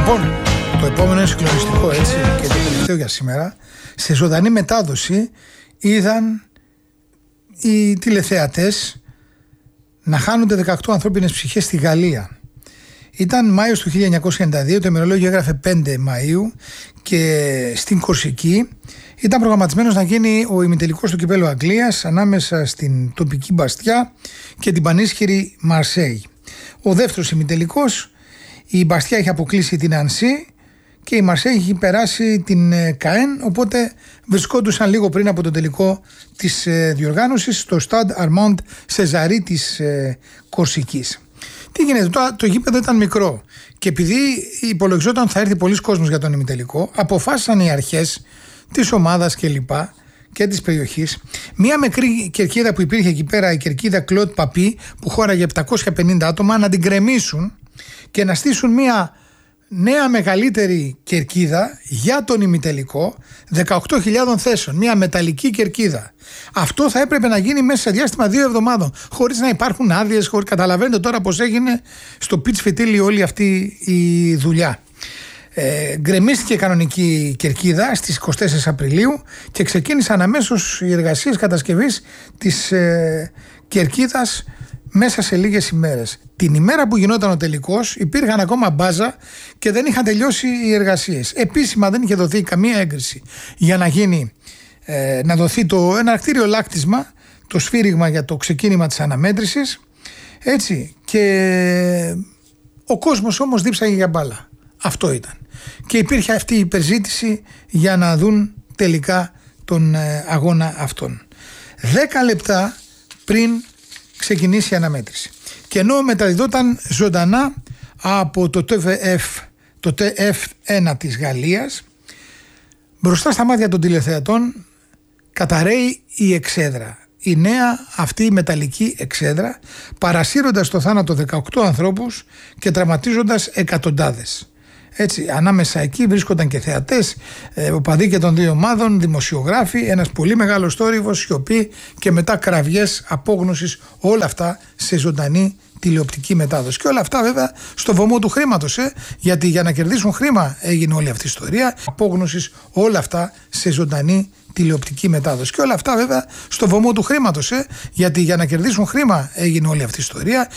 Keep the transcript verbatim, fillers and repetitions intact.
Λοιπόν, το επόμενο είναι συγκλονιστικό, έτσι, και το τελευταίο για σήμερα. Σε ζωντανή μετάδοση είδαν οι τηλεθεατές να χάνονται δεκαοκτώ ανθρώπινες ψυχές στη Γαλλία. Ήταν Μάιος του χίλια εννιακόσια ενενήντα δύο, το ημερολόγιο έγραφε πέντε Μαΐου και στην Κορσική ήταν προγραμματισμένος να γίνει ο ημιτελικός του κυπέλλου Αγγλίας ανάμεσα στην τοπική Μπαστιά και την πανίσχυρη Μαρσέη. Ο δεύτερος ημιτελικός, η Μπαστιά είχε αποκλείσει την Ανσί και η Μαρσέη είχε περάσει την Καέν, οπότε βρισκόντουσαν λίγο πριν από το τελικό της διοργάνωσης στο Stade Armand Césaire της Κορσικής. Τι γίνεται, το, το γήπεδο ήταν μικρό και επειδή υπολογιζόταν θα έρθει πολλοί κόσμος για τον ημιτελικό, αποφάσισαν οι αρχές της ομάδας και λοιπά και της περιοχής, μία μικρή κερκίδα που υπήρχε εκεί πέρα, η κερκίδα Κλοντ Παπί, που χώραγε επτακόσια πενήντα άτομα, να την γκρεμίσουν και να στήσουν μία νέα μεγαλύτερη κερκίδα για τον ημιτελικό δεκαοκτώ χιλιάδων θέσεων, μια μεταλλική κερκίδα. Αυτό θα έπρεπε να γίνει μέσα σε διάστημα δύο εβδομάδων, χωρίς να υπάρχουν άδειες, χωρίς... Καταλαβαίνετε τώρα πως έγινε στο πιτς φιτίλι όλη αυτή η δουλειά. Ε, γκρεμίστηκε η κανονική κερκίδα στις εικοστή τέταρτη Απριλίου και ξεκίνησαν αμέσως οι εργασίες κατασκευής της ε, κερκίδας μέσα σε λίγες ημέρες. Την ημέρα που γινόταν ο τελικός υπήρχαν ακόμα μπάζα και δεν είχαν τελειώσει οι εργασίες. Επίσημα δεν είχε δοθεί καμία έγκριση για να γίνει, ε, να δοθεί το, ένα κτίριο λάκτισμα, το σφύριγμα για το ξεκίνημα της αναμέτρησης, έτσι, και ο κόσμος όμως δίψαγε για μπάλα. Αυτό ήταν. Και υπήρχε αυτή η υπερζήτηση για να δουν τελικά τον ε, αγώνα αυτόν. Δέκα λεπτά πριν ξεκινήσει η αναμέτρηση. Και ενώ μεταδιδόταν ζωντανά από το τι βι εφ, το τι εφ ένα της Γαλλίας, μπροστά στα μάτια των τηλεθεατών καταραίει η εξέδρα. Η νέα αυτή η μεταλλική εξέδρα, παρασύροντας στο θάνατο δεκαοκτώ ανθρώπους και τραυματίζοντας εκατοντάδες. Έτσι, ανάμεσα εκεί βρίσκονταν και θεατές, ε, οπαδοί και των δύο ομάδων, δημοσιογράφοι, ένας πολύ μεγάλος θόρυβος, σιωπή και μετά κραυγές απόγνωσης, όλα αυτά σε ζωντανή τηλεοπτική μετάδοση. Και όλα αυτά βέβαια στο βωμό του χρήματος, ε, γιατί για να κερδίσουν χρήμα έγινε όλη αυτή η ιστορία, απόγνωσης, όλα αυτά σε ζωντανή τηλεοπτική μετάδοση. Και όλα αυτά βέβαια στο βωμό του χρήματος, ε, γιατί για να κερδίσουν χρήμα έγινε όλη αυτή η ιστορία